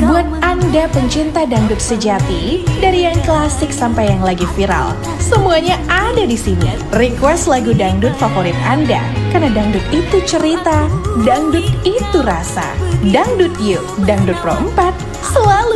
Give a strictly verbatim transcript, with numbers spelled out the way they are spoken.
Buat Anda pencinta dangdut sejati, dari yang klasik sampai yang lagi viral, semuanya ada di sini. Request lagu dangdut favorit Anda, karena dangdut itu cerita, dangdut itu rasa. Dangdut Yuk, Dangdut Pro empat, selalu